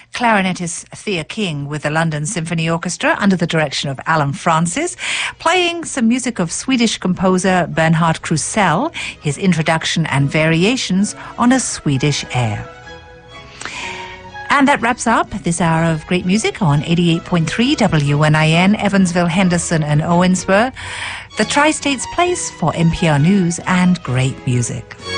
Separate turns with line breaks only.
clarinetist Thea King with the London Symphony Orchestra under the direction of Alan Francis, playing some music of Swedish composer Bernhard Krusell, his introduction and variations on a Swedish air. And that wraps up this hour of great music on 88.3 WNIN, Evansville, Henderson and Owensboro, the Tri-States place for NPR News and great music.